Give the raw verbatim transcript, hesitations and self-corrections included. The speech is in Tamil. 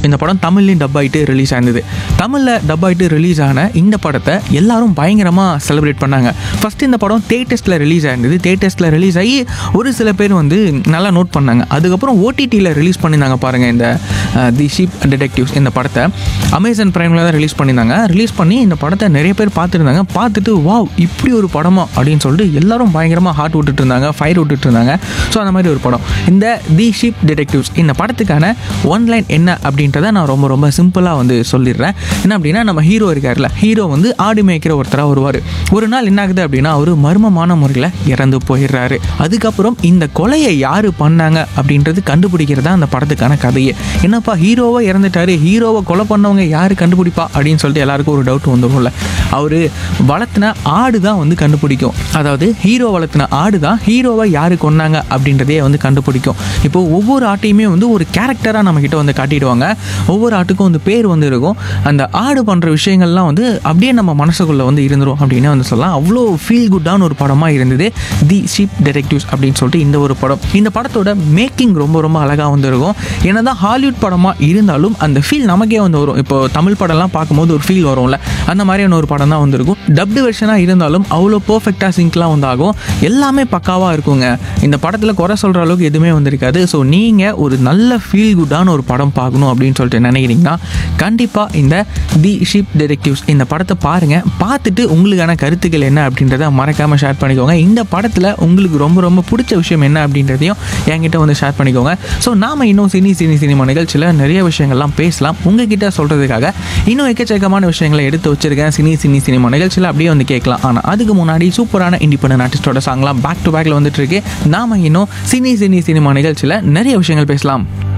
இந்த படம் தமிழ்லையும் டப் ஆகிட்டு ரிலீஸ் ஆயிருந்தது. தமிழில் டப் ஆகிட்டு ரிலீஸ் ஆன இந்த படத்தை எல்லாரும் பயங்கரமாக செலிப்ரேட் பண்ணாங்க. ஃபஸ்ட்டு இந்த படம் தேட்டர்ஸில் ரிலீஸ் ஆயிருந்தது. தேட்டர்ஸில் ரிலீஸ் ஆகி ஒரு சில பேர் வந்து நல்லா நோட் பண்ணாங்க. அதுக்கப்புறம் ஓடிடியில் ரிலீஸ் பண்ணியிருந்தாங்க பாருங்கள். இந்த தி ஷீப் டிடெக்டிவ்ஸ் இந்த படத்தை அமேசான் பிரைமில் தான் ரிலீஸ் பண்ணியிருந்தாங்க. ரிலீஸ் பண்ணி இந்த படத்தை நிறைய பேர் பார்த்துருந்தாங்க. பார்த்துட்டு வாவ் இப்படி ஒரு படமா அப்படின்னு சொல்லிட்டு எல்லாரும் பயங்கரமாக ஹார்ட் விட்டுட்டு இருந்தாங்க, ஃபயர் விட்டுட்டு இருந்தாங்க. ஸோ அந்த மாதிரி ஒரு படம் இந்த தி ஷீப் டிடெக்டிவ்ஸ். இந்த படத்துக்கான ஒன் லைன் என்ன அப்படின்றத நான் ரொம்ப ரொம்ப சிம்பிளாக வந்து சொல்லிடுறேன். என்ன அப்படின்னா, நம்ம ஹீரோ இருக்கார்ல, ஹீரோ வந்து ஆடு மேய்க்கிற ஒருத்தராக வருவார். ஒரு நாள் என்ன ஆகுது அப்படின்னா, அவர் மர்மமான முறையில் இறந்து போயிடுறாரு. அதுக்கப்புறம் இந்த கொலையை யார் பண்ணாங்க அப்படின்றது கண்டுபிடிக்கிறதா அந்த படத்துக்கான கதையே. என்னப்பா ஹீரோவை இறந்துட்டாரு, ஹீரோவை கொலை பண்ணவங்க யார் கண்டுபிடிப்பா அப்படின்னு சொல்லிட்டு எல்லாருக்கும் ஒரு டவுட் வந்துடும்ல. அவர் வளர்த்தின ஆடு தான் வந்து கண்டுபிடிக்கும். அதாவது ஹீரோ வளர்த்தின ஆடு தான் ஹீரோவை யார் கொன்னாங்க அப்படின்றதே வந்து கண்டுபிடிக்கும். இப்போது ஒவ்வொரு ஆட்டையுமே வந்து ஒரு கேரக்டராக நம்மக்கிட்ட வந்து காட்டிடுவாங்க. ஒவ்வொரு ஆட்டுக்கும் வந்து பேர் வந்து இருக்கும். அந்த ஆடு பண்ணுற விஷயங்கள்லாம் வந்து அப்படியே நம்ம மனசுக்குள்ளே வந்து இருந்துடும் அப்படின்னு வந்து சொல்லலாம். அவ்வளோ ஃபீல் குட்டான ஒரு படமாக இருந்தது தி ஷீப் டிடெக்டிவ்ஸ் அப்படின்னு சொல்லிட்டு இந்த ஒரு படம். இந்த படத்தோட மேக்கிங் ரொம்ப ரொம்ப அழகாக வந்து இருக்கும். ஏன்னா தான் ஹாலிவுட் படமாக இருந்தாலும் அந்த ஃபீல் நமக்கே வந்து வரும். இப்போ தமிழ் படம்லாம் பார்க்கும்போது ஒரு ஃபீல் வரும்ல, அந்த மாதிரியான ஒரு படம் தான் வந்துருக்கும். டப்டு வெர்ஷனாக இருந்தாலும் அவ்வளோ பர்ஃபெக்டாக சிங்க்லாம் வந்து ஆகும். எல்லாமே பக்காவாக இருக்குங்க. இந்த படத்தில் குறை சொல்கிற அளவுக்கு எதுவுமே வந்திருக்காது. ஸோ நீங்கள் ஒரு நல்ல ஃபீல் குட்டான ஒரு படம் பார்க்கணும் அப்படின்னு சொல்லிட்டு நினைக்கிறீங்கன்னா கண்டிப்பாக இந்த தி ஷீப் டிடெக்டிவ்ஸ் இந்த படத்தை பாருங்கள். பார்த்துட்டு உங்களுக்கான கருத்துக்கள் என்ன அப்படின்றத மறக்காமல் ஷேர் பண்ணிக்கோங்க. இந்த படத்தில் உங்களுக்கு ரொம்ப ரொம்ப பிடிச்ச விஷயம் என்ன அப்படின்றதையும் என்கிட்ட வந்து ஷேர் பண்ணிக்கோங்க. ஸோ நாம் இன்னும் சினி சினி சினிமா நிகழ்ச்சியில் நிறைய விஷயங்கள்லாம் பேசலாம். உங்ககிட்ட சொல்கிறதுக்காக இன்னும் எக்கச்சக்கமான விஷயங்களை எடுத்து வச்சிருக்கேன். சினி சினி சினிமா நிகழ்ச்சியில் அப்படியே வந்து கேட்கலாம். ஆனால் அதுக்கு முன்னாடி சூப்பரான இண்டிபெண்டன்ட் ஆர்டிஸ்டோட சாங்லாம் பேக் டு பேக்கில் வந்துட்டு இருக்கு. நாம் இன்னும் சினி சினி சினிமா நிகழ்ச்சியில் நிறைய விஷயங்கள் பேசலாம்.